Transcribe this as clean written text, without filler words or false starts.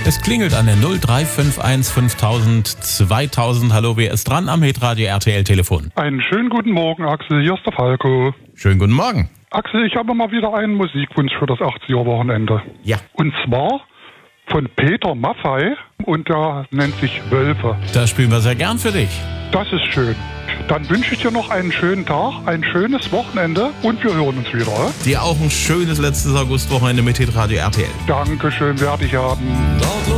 Es klingelt an der 0351 5000 2000. Hallo, wer ist dran am Hitradio RTL Telefon? Einen schönen guten Morgen, Axel. Hier ist der Falco. Schönen guten Morgen. Axel, ich habe mal wieder einen Musikwunsch für das 80er-Wochenende. Ja. Und zwar von Peter Maffay und der nennt sich Wölfe. Das spielen wir sehr gern für dich. Das ist schön. Dann wünsche ich dir noch einen schönen Tag, ein schönes Wochenende und wir hören uns wieder. Dir auch ein schönes letztes Augustwochenende mit Hitradio RTL. Dankeschön, werde ich haben.